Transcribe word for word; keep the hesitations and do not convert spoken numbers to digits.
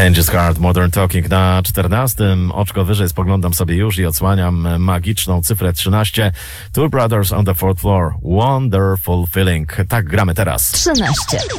Angie's Heart, Modern Talking na czternastym. Oczko wyżej spoglądam sobie już i odsłaniam magiczną cyfrę trzynaście. Two Brothers on the Fourth Floor. Wonderful Feeling. Tak gramy teraz. trzynaście.